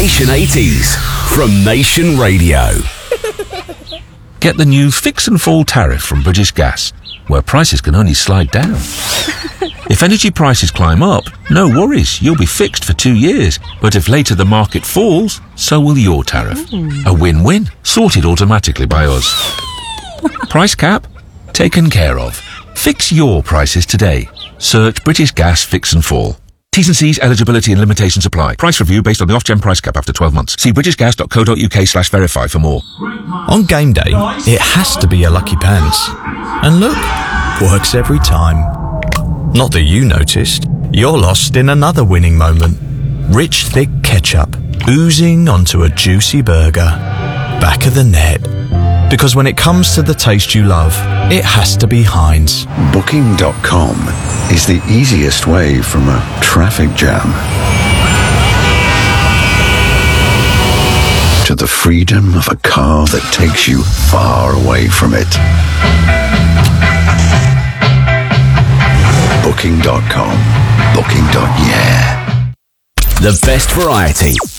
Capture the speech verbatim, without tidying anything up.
Nation eighties from Nation Radio. Get the new Fix and Fall tariff from British Gas, where prices can only slide down. If energy prices climb up, no worries, you'll be fixed for two years. But if later the market falls, so will your tariff. Mm. A win-win, sorted automatically by us. Price cap? Taken care of. Fix your prices today. Search British Gas Fix and Fall. T's and C's, eligibility and limitations apply. Price review based on the off-gen price cap after twelve months. See britishgas.co.uk slash verify for more. On game day, it has to be a Lucky Pants. And look, works every time. Not that you noticed. You're lost in another winning moment. Rich, thick ketchup oozing onto a juicy burger. Back of the net. Because when it comes to the taste you love, it has to be Heinz. Booking dot com is the easiest way from a traffic jam to the freedom of a car that takes you far away from it. Booking dot com. Booking. Yeah. The best variety